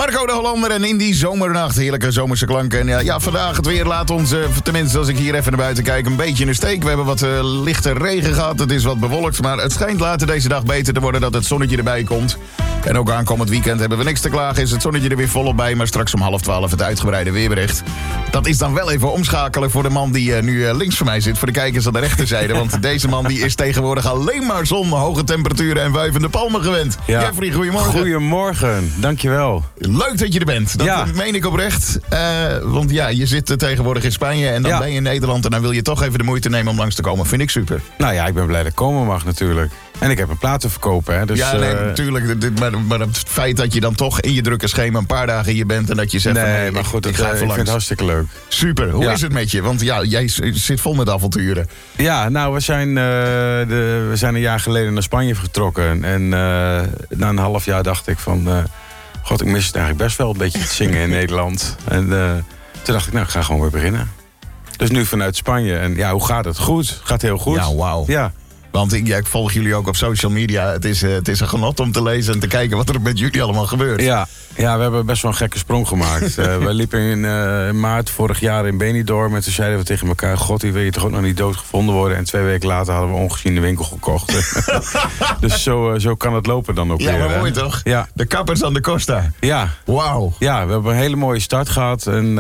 Marco de Hollander en in die zomernacht, heerlijke zomerse klanken. En ja, vandaag het weer laat ons, tenminste als ik hier even naar buiten kijk, een beetje in de steek. We hebben wat lichte regen gehad, het is wat bewolkt, maar het schijnt later deze dag beter te worden dat het zonnetje erbij komt. En ook aankomend weekend hebben we niks te klagen, is het zonnetje er weer volop bij, maar straks om 11:30 het uitgebreide weerbericht. Dat is dan wel even omschakelen voor de man die nu links van mij zit, voor de kijkers aan de rechterzijde. Want deze man die is tegenwoordig alleen maar zon, hoge temperaturen en wuivende palmen gewend. Ja. Jeffrey, goedemorgen. Goedemorgen, dankjewel. Leuk dat je er bent. Dat meen ik oprecht. Want ja, je zit tegenwoordig in Spanje en dan ben je in Nederland en dan wil je toch even de moeite nemen om langs te komen. Vind ik super. Nou ja, ik ben blij dat ik komen mag natuurlijk. En ik heb een plaat te verkopen, hè. Dus, ja, nee, natuurlijk. Maar het feit dat je dan toch in je drukke schema een paar dagen hier bent en dat je zegt nee, maar goed, ik vind het hartstikke leuk. Super. Hoe is het met je? Want ja, jij zit vol met avonturen. Ja, nou, we zijn een jaar geleden naar Spanje vertrokken. En na een half jaar dacht ik van, god, ik mis het eigenlijk best wel een beetje te zingen in Nederland. En toen dacht ik, nou, ik ga gewoon weer beginnen. Dus nu vanuit Spanje. En ja, hoe gaat het? Goed. Gaat heel goed. Ja, wauw. Ja. Want ik volg jullie ook op social media. Het is een genot om te lezen en te kijken wat er met jullie allemaal gebeurt. Ja, we hebben best wel een gekke sprong gemaakt. We liepen in maart vorig jaar in Benidorm. En toen zeiden we tegen elkaar, god, die wil je toch ook nog niet doodgevonden worden. En 2 weken later hadden we ongezien de winkel gekocht. Dus zo kan het lopen dan ook weer. Ja, maar mooi toch? Ja. De kappers aan de Costa. Ja. Wauw. Ja, we hebben een hele mooie start gehad. En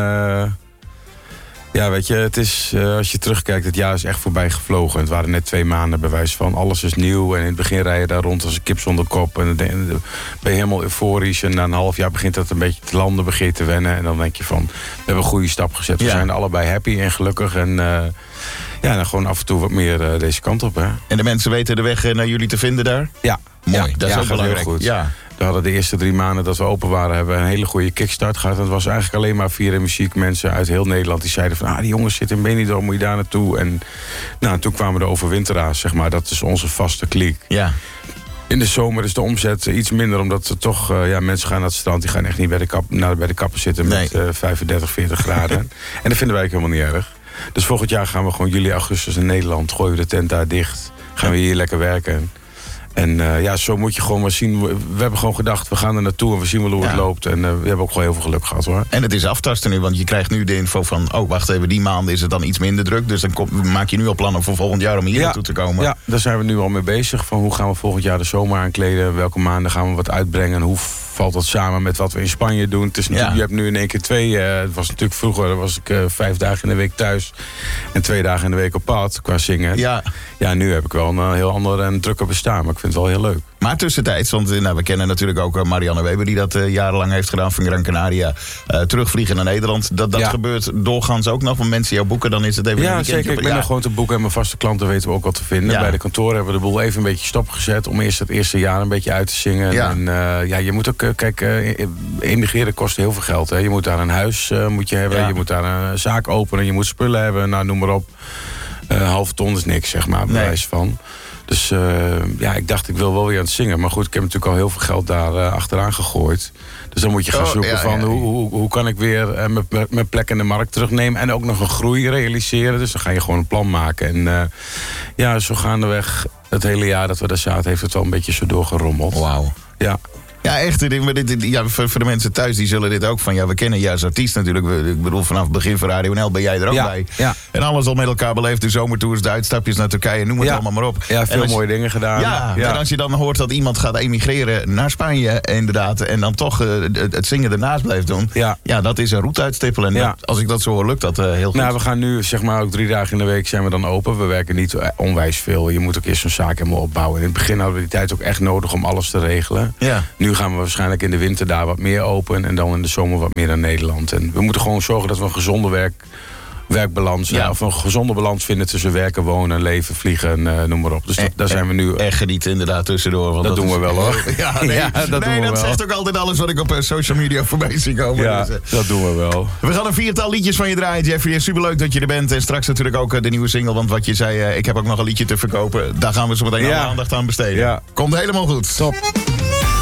ja, weet je, het is, als je terugkijkt, het jaar is echt voorbij gevlogen. Het waren net 2 maanden bewijs van, alles is nieuw. En in het begin rij je daar rond als een kip zonder kop. En dan ben je helemaal euforisch. En na een half jaar begint dat een beetje te landen, begin je te wennen. En dan denk je van, we hebben een goede stap gezet. We zijn allebei happy en gelukkig. En ja, dan gewoon af en toe wat meer deze kant op. Hè. En de mensen weten de weg naar jullie te vinden daar? Ja. Mooi, ja, dat is ook belangrijk. Heel goed. Ja. We hadden de eerste 3 maanden dat we open waren, hebben we een hele goede kickstart gehad. En het was eigenlijk alleen maar via de muziek mensen uit heel Nederland die zeiden van, die jongens zitten in Benidorm, moet je daar naartoe. En nou, toen kwamen de overwinteraars, zeg maar, dat is onze vaste kliek. Ja. In de zomer is de omzet iets minder, omdat er toch mensen gaan naar het strand, die gaan echt niet bij de kapper zitten met 35, 40 graden. En dat vinden wij ook helemaal niet erg. Dus volgend jaar gaan we gewoon juli, augustus in Nederland, gooien we de tent daar dicht, gaan we hier lekker werken. En zo moet je gewoon maar zien. We hebben gewoon gedacht, we gaan er naartoe en we zien wel hoe het loopt. En we hebben ook gewoon heel veel geluk gehad, hoor. En het is aftasten nu, want je krijgt nu de info van, oh, wacht even, die maanden is het dan iets minder druk. Dus dan maak je nu al plannen voor volgend jaar om hier naartoe te komen. Ja, daar zijn we nu al mee bezig. Van hoe gaan we volgend jaar de zomer aankleden? Welke maanden gaan we wat uitbrengen? Hoe valt dat samen met wat we in Spanje doen? Het is natuurlijk, je hebt nu in één keer 2. Het was natuurlijk vroeger, was ik 5 dagen in de week thuis. En 2 dagen in de week op pad qua zingen. Ja, nu heb ik wel een heel ander en drukker bestaan. Maar ik vind het wel heel leuk. Maar tussentijds, want we kennen natuurlijk ook Marianne Weber, die dat jarenlang heeft gedaan van Gran Canaria. Terugvliegen naar Nederland. Dat gebeurt doorgaans ook nog. Want mensen jou boeken, dan is het even een zeker. Ik ben er gewoon te boeken en mijn vaste klanten weten we ook wat te vinden. Ja. Bij de kantoren hebben we de boel even een beetje stopgezet om eerst het eerste jaar een beetje uit te zingen. Ja. En je moet ook, emigreren kost heel veel geld. Hè. Je moet daar een huis moet je hebben, je moet daar een zaak openen, je moet spullen hebben, nou noem maar op. 1/2 ton is niks, zeg maar, bewijs van. Dus ik dacht, ik wil wel weer aan het zingen. Maar goed, ik heb natuurlijk al heel veel geld daar achteraan gegooid. Dus dan moet je gaan zoeken van hoe kan ik weer mijn plek in de markt terugnemen. En ook nog een groei realiseren. Dus dan ga je gewoon een plan maken. En zo gaandeweg het hele jaar dat we daar zaten, heeft het wel een beetje zo doorgerommeld. Wauw. Ja. Ja, echt. Voor de mensen thuis, die zullen dit ook van. Ja, we kennen je als artiest natuurlijk. Ik bedoel, vanaf het begin van Radio NL ben jij er ook bij. Ja. En alles al met elkaar beleefd. De zomertours, de uitstapjes naar Turkije, noem het allemaal maar op. Ja, veel mooie dingen gedaan. Ja, en als je dan hoort dat iemand gaat emigreren naar Spanje, inderdaad, en dan toch het zingen ernaast blijft doen. Ja, dat is een route uitstippelen. En als ik dat zo hoor, lukt dat heel goed. Nou, we gaan nu, zeg maar, ook 3 dagen in de week zijn we dan open. We werken niet onwijs veel. Je moet ook eerst zo'n zaak helemaal opbouwen. In het begin hadden we die tijd ook echt nodig om alles te regelen. Ja. Nu gaan we waarschijnlijk in de winter daar wat meer open en dan in de zomer wat meer naar Nederland. En we moeten gewoon zorgen dat we een gezonde werkbalans, of een gezonde balans vinden tussen werken, wonen, leven, vliegen, noem maar op. Dus daar zijn we nu. Echt genieten inderdaad tussendoor. Want dat doen we wel, hoor. Dat zegt ook altijd alles wat ik op social media voorbij zie komen. Ja, dus, dat doen we wel. We gaan een 4-tal liedjes van je draaien, Jeffrey. Superleuk dat je er bent. En straks natuurlijk ook de nieuwe single. Want wat je zei, ik heb ook nog een liedje te verkopen. Daar gaan we zo meteen alle aandacht aan besteden. Ja. Komt helemaal goed. Top.